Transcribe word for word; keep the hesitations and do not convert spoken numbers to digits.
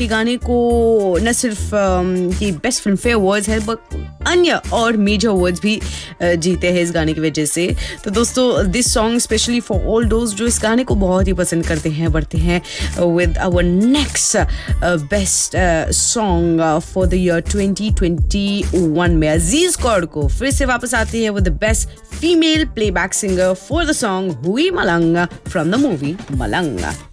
के गाने को न सिर्फ ये बेस्ट फिल्म फेयर अवार्ड्स है बट अन्य और मेजर अवार्ड्स भी जीते हैं इस गाने की वजह से. तो दोस्तों this song specially for all दोस्त जो इस गाने को बहुत ही पसंद करते हैं बढ़ते हैं with our next best song for the year twenty twenty one में अजीज कौर को फिर से वापस आते हैं with the best female playback singer for the song हुई मलंग फ्रॉम द मूवी मलंग.